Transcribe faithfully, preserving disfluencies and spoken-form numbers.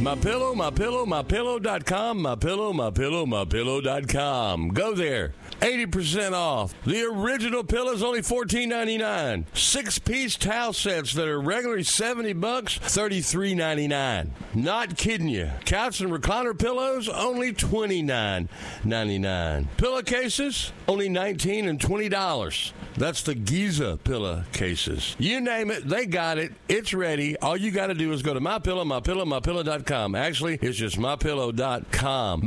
My Pillow, My Pillow, My Pillow dot com. My Pillow, My Pillow, My Pillow dot com. Go there. eighty percent off. The original pillow is only fourteen ninety-nine. Six-piece towel sets that are regularly seventy bucks, thirty-three ninety-nine. Not kidding you. Couch and recliner pillows, only twenty-nine ninety-nine. Pillowcases, only nineteen and twenty dollars. That's the Giza pillowcases. You name it, they got it. It's ready. All you got to do is go to My Pillow, My Pillow, My Pillow dot com. Actually, it's just My Pillow dot com.